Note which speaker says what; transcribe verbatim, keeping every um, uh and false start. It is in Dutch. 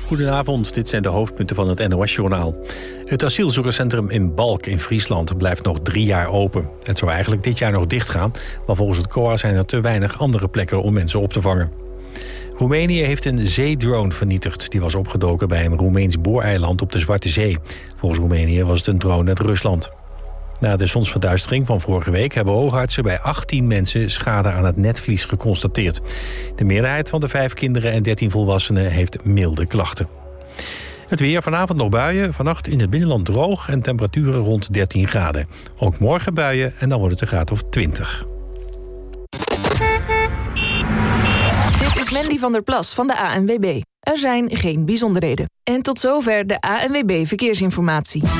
Speaker 1: Goedenavond, dit zijn de hoofdpunten van het N O S-journaal. Het asielzoekerscentrum in Balk in Friesland blijft nog drie jaar open. Het zou eigenlijk dit jaar nog dichtgaan, maar volgens het C O A zijn er te weinig andere plekken om mensen op te vangen. Roemenië heeft een zeedrone vernietigd. Die was opgedoken bij een Roemeens booreiland op de Zwarte Zee. Volgens Roemenië was het een drone uit Rusland. Na de zonsverduistering van vorige week hebben oogartsen bij achttien mensen schade aan het netvlies geconstateerd. De meerderheid van de vijf kinderen en dertien volwassenen heeft milde klachten. Het weer, vanavond nog buien, vannacht in het binnenland droog en temperaturen rond dertien graden. Ook morgen buien en dan wordt het een graad of twintig.
Speaker 2: Dit is Mandy van der Plas van de A N W B. Er zijn geen bijzonderheden. En tot zover de A N W B Verkeersinformatie.